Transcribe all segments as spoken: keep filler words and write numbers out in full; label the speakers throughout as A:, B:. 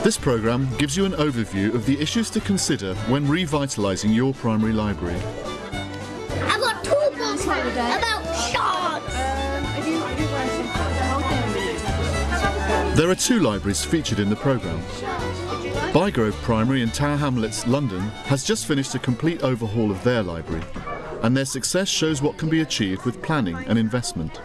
A: This programme gives you an overview of the issues to consider when revitalising your primary library.
B: I've got two books about sharks!
A: There are two libraries featured in the programme. Bygrove Primary in Tower Hamlets, London has just finished a complete overhaul of their library, and their success shows what can be achieved with planning and investment.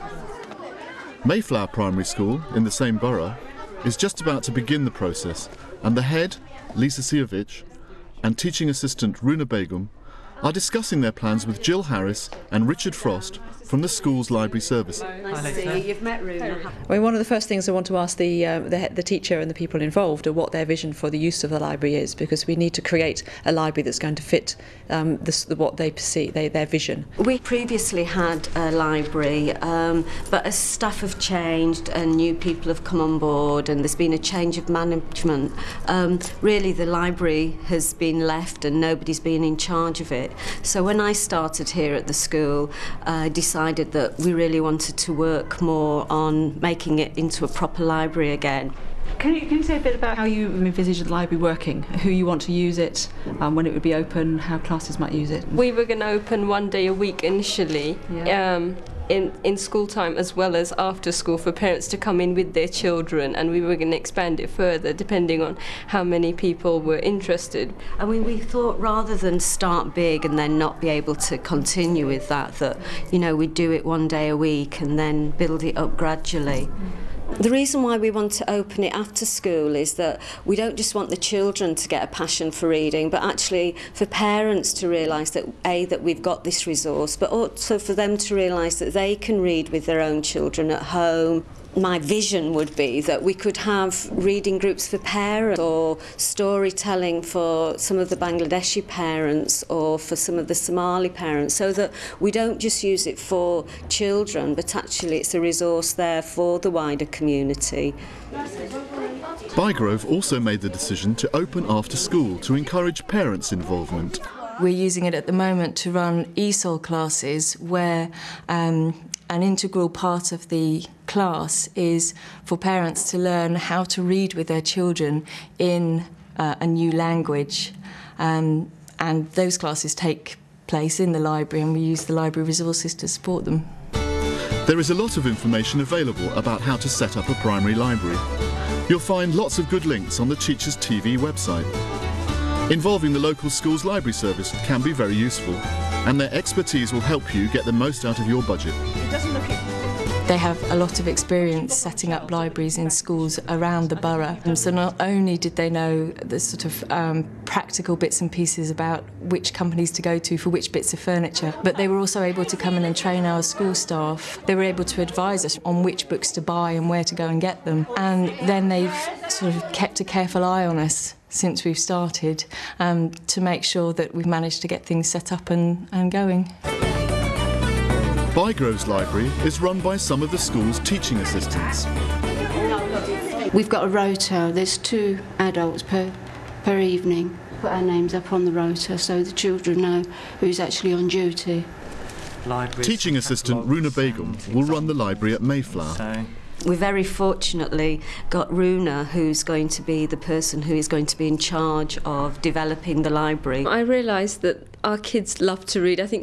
A: Mayflower Primary School, in the same borough, is just about to begin the process, and the head, Lisa Siovic, and teaching assistant Runa Begum are discussing their plans with Jill Harris and Richard Frost from the school's library service.
C: Nice to see you. You've met Runa.
D: I mean, one of the first things I want to ask the, uh, the the teacher and the people involved are what their vision for the use of the library is, because we need to create a library that's going to fit um, this, the, what they perceive, they, their vision.
C: We previously had a library, um, but as staff have changed and new people have come on board and there's been a change of management, um, really the library has been left and nobody's been in charge of it. So when I started here at the school, I decided that we really wanted to work more on making it into a proper library again.
E: Can you, can you say a bit about how you envisage the library working, who you want to use it, um, when it would be open, how classes might use it?
F: We were going to open one day a week initially,
E: Yeah.
F: um, in, in school time as well as after school, for parents to come in with their children, and we were going to expand it further depending on how many people were interested.
C: I mean, we thought rather than start big and then not be able to continue with that, that, you know, we'd do it one day a week and then build it up gradually. The reason why we want to open it after school is that we don't just want the children to get a passion for reading, but actually for parents to realise that, A, that we've got this resource, but also for them to realise that they can read with their own children at home. My vision would be that we could have reading groups for parents, or storytelling for some of the Bangladeshi parents or for some of the Somali parents, so that we don't just use it for children, but actually it's a resource there for the wider community.
A: Bygrove also made the decision to open after school to encourage parents' involvement.
G: We're using it at the moment to run E S O L classes, where um, an integral part of the class is for parents to learn how to read with their children in uh, a new language. Um, and those classes take place in the library, and we use the library resources to support them.
A: There is a lot of information available about how to set up a primary library. You'll find lots of good links on the Teachers T V website. Involving the local school's library service can be very useful, and their expertise will help you get the most out of your budget.
G: They have a lot of experience setting up libraries in schools around the borough. And so not only did they know the sort of um, practical bits and pieces about which companies to go to for which bits of furniture, but they were also able to come in and train our school staff. They were able to advise us on which books to buy and where to go and get them. And then they've sort of kept a careful eye on us since we've started, um, to make sure that we've managed to get things set up and, and going.
A: Bygrove's library is run by some of the school's teaching assistants.
H: We've got a rota. There's two adults per, per evening. Put our names up on the rota so the children know who's actually on duty.
I: Libraries,
A: Teaching assistant Runa Begum will run the library at Mayflower.
I: So.
C: We very fortunately got Runa, who's going to be the person who is going to be in charge of developing the library.
F: I realised that our kids love to read. I think